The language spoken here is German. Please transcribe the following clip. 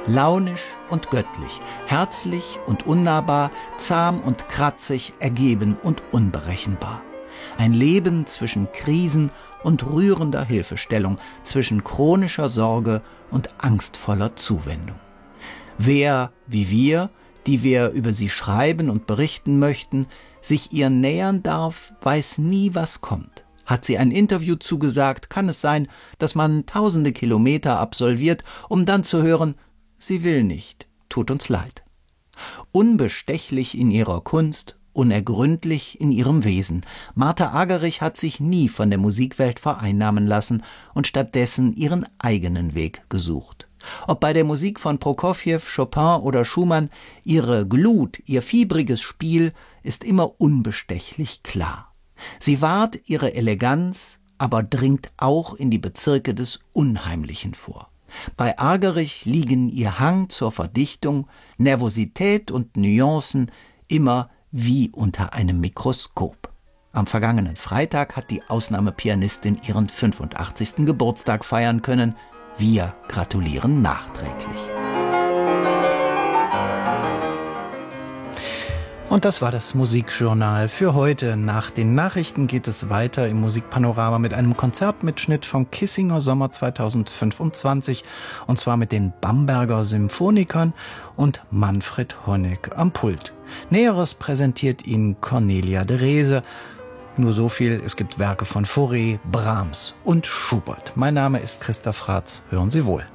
Launisch und göttlich, herzlich und unnahbar, zahm und kratzig, ergeben und unberechenbar. Ein Leben zwischen Krisen und rührender Hilfestellung, zwischen chronischer Sorge und angstvoller Zuwendung. Wer, wie wir, die wir über sie schreiben und berichten möchten, sich ihr nähern darf, weiß nie, was kommt. Hat sie ein Interview zugesagt, kann es sein, dass man tausende Kilometer absolviert, um dann zu hören, sie will nicht, tut uns leid. Unbestechlich in ihrer Kunst, unergründlich in ihrem Wesen. Martha Argerich hat sich nie von der Musikwelt vereinnahmen lassen und stattdessen ihren eigenen Weg gesucht. Ob bei der Musik von Prokofjew, Chopin oder Schumann, ihre Glut, ihr fiebriges Spiel ist immer unbestechlich klar. Sie wahrt ihre Eleganz, aber dringt auch in die Bezirke des Unheimlichen vor. Bei Argerich liegen ihr Hang zur Verdichtung, Nervosität und Nuancen immer wie unter einem Mikroskop. Am vergangenen Freitag hat die Ausnahmepianistin ihren 85. Geburtstag feiern können. Wir gratulieren nachträglich. Und das war das Musikjournal für heute. Nach den Nachrichten geht es weiter im Musikpanorama mit einem Konzertmitschnitt vom Kissinger Sommer 2025, und zwar mit den Bamberger Symphonikern und Manfred Honeck am Pult. Näheres präsentiert Ihnen Cornelia de Reze. Nur so viel, es gibt Werke von Fauré, Brahms und Schubert. Mein Name ist Christoph Raths. Hören Sie wohl.